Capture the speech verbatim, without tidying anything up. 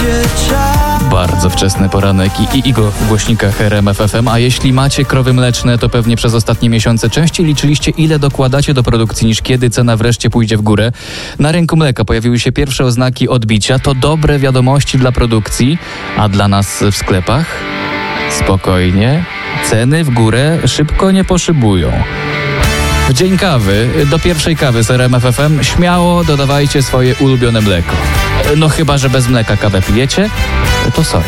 Bardzo wczesny poranek i, i Igo w głośnikach R M F F M. A jeśli macie krowy mleczne, to pewnie przez ostatnie miesiące częściej liczyliście, ile dokładacie do produkcji, niż kiedy cena wreszcie pójdzie w górę. Na rynku mleka pojawiły się pierwsze oznaki odbicia. To dobre wiadomości dla produkcji, a dla nas w sklepach? Spokojnie, ceny w górę szybko nie poszybują. W dzień kawy, do pierwszej kawy z R M F F M śmiało dodawajcie swoje ulubione mleko. No chyba, że bez mleka kawę pijecie, to sorry.